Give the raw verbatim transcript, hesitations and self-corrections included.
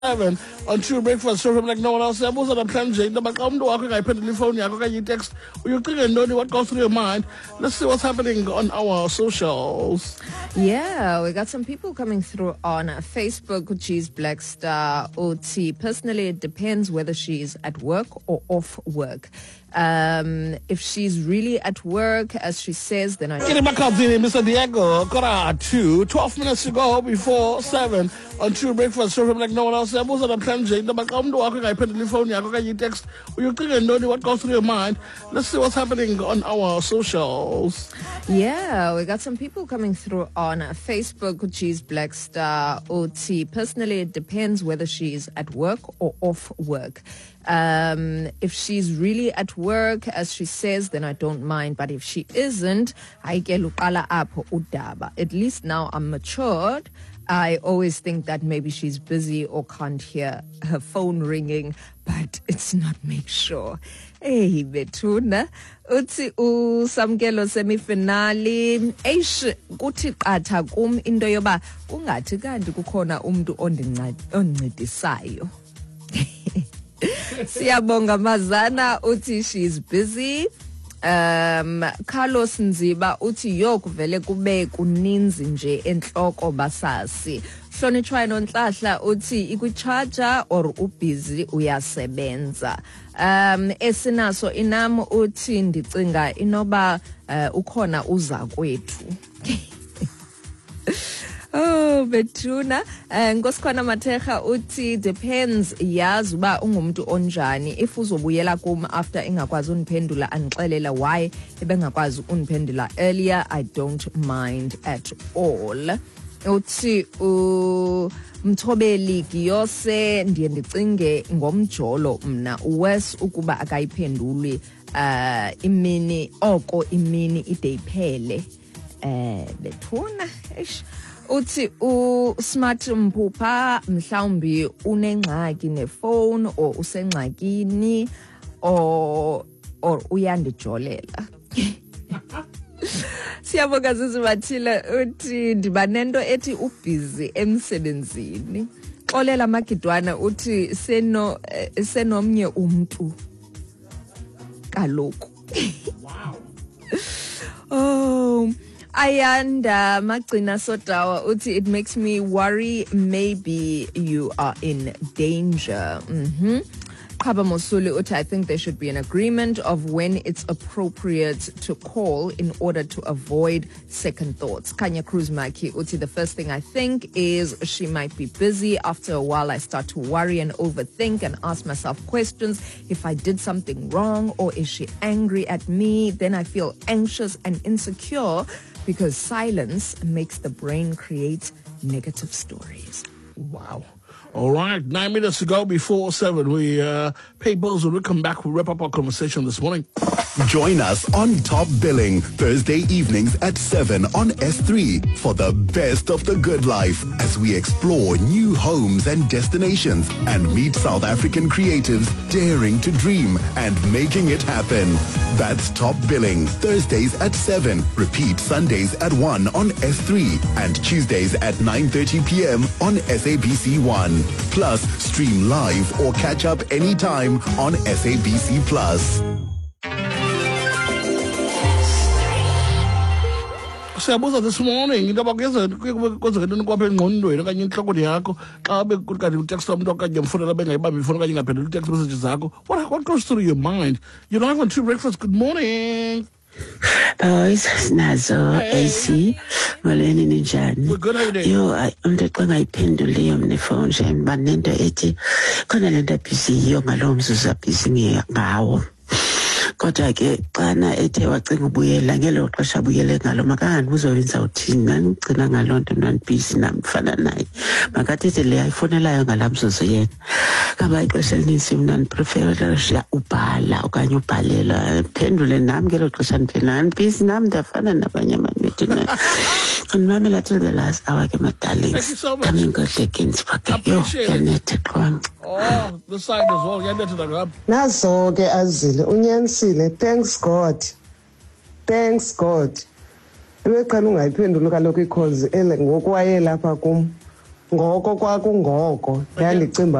seven on True Breakfast show from like no one else. Siyabuza namhlanje into xa umuntu wakho engayiphendula ifowuni yakho okanye i-text uyocinga ntoni, what goes through your mind? Let's see what's happening on our socials. Yeah, we got some people coming through on Facebook. She's Black Star O T. Personally, it depends whether she's at work or off work. Um, if she's really at work, as she says, then I... Mister Diego, Kora two, twelve minutes to go before seven on True Breakfast show from like no one else. Siyabuza namhlanje into xa umuntu wakho engayiphendula ifowuni yakho okanye i-text uyocinga ntoni, what goes through your mind? Let's see what's happening on our socials. Yeah, we got some people coming through on Facebook. She's Black Star O T. Personally, it depends whether she's at work or off work. Um, if she's really at work, as she says, then I don't mind. But if she isn't, I get udaba. At least now I'm matured. I always think that maybe she's busy or can't hear her phone ringing, but it's not make sure. Hey, Betuna. Uti u samkelo semifinali. Eish, kuti qatha kum into yoba kungathi kanti kukhona umuntu ondincedisayo. Siyabonga Mazana uti she's busy. Um Carlos Nziba uti yo kuvele kube kuninzi nje enhloko basasi. Hlonitshwa nonhlahla uti ikwi-charger or ubusy uyasebenza. Um esinaso inam uthi ndicinga inoba uh, ukhona uza kwethu. Oh, Betuna. Ngosikhona Mateja uthi depends yazi uba ungumuntu onjani. If uzobuyela kum after ingakwazi uniphendula andixelela why ebengakwazi uniphendula earlier, I don't mind at all. Uthi umthobeli Giyose ndiye ndicinge ngomjolo mna uwes ukuba akayiphenduli uh imini oko imini ide iphele. Eh Betuna eish uthi u smart Mpupha mhlawumbi unengxaki nefone or usengxakini or or uyandijolela. Siyabonga Zizibathile uthi ndibanento ethi ubusy emsebenzini. Xolela Magidwana uthi seno senomnye umuntu kaloku. Wow. Oh, Ayanda Magcina Sotawa uti it makes me worry maybe you are in danger. Mhm. Khaba Mosuli uti I think there should be an agreement of when it's appropriate to call in order to avoid second thoughts. Kanya Cruz Maki uti the first thing I think is she might be busy. After a while I start to worry and overthink and ask myself questions if I did something wrong or is she angry at me. Then I feel anxious and insecure because silence makes the brain create negative stories. Wow. All right, nine minutes to go before seven. We uh, pay bills. When we come back, we'll wrap up our conversation this morning. Join us on Top Billing Thursday evenings at seven on S three for the best of the good life as we explore new homes and destinations and meet South African creatives daring to dream and making it happen. That's Top Billing Thursdays at seven. Repeat Sundays at one on S three and Tuesdays at nine thirty p.m. on S A B C one. Plus, stream live or catch up anytime on S A B C Plus. Siyabuza this morning into abakwenzeka kwenzeka ntoni kwapha engqondweni okanye entlokweni yakho xa bekukade utexta umuntu okanye mfonela bengayibambi ifoni okanye ingaphenduli text messages zakho. What what goes through your mind? You're live on True Breakfast. Good morning. Boys, Nazo, A C, molweni ninjani? We're good, how you doing? Yo, umuntu xa ngayiphenduliyo mne phone nje banento ethi khona lento busy yiyo ngalowo mzuzu busy ngawo. Kodwa ke xana ethe wacinga ubuyela ngelo xesha abuyele ngalo makangani uzowenza uthini nanigcina ngaloo nto mna busy namfana naye makathethe le ayifonelayo ngalamzuzu yena kaba ixesha elininzi mna ndipreferela ubhala okanye ubhalela phendule nami ngelo xesha ndiphendula busy nami ndiyafana nabanye abantu ndimamela till the last hour ke my darlings coming good against pakhe yo yanethe qwanga. Oh, the side as well. Yanethe ngapha nazo ke azile unyanisile. Thanks God. Thanks God. Ebeqala ungayiphendula kaloku ikhozi ele ngokwayelapha kum. ngoko kwakungoko. Yandicinga